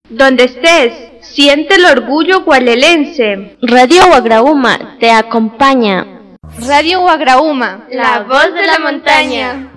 Donde estés, siente el orgullo gualelense. Radio Wagrauma te acompaña. Radio Wagrauma, la voz de la montaña.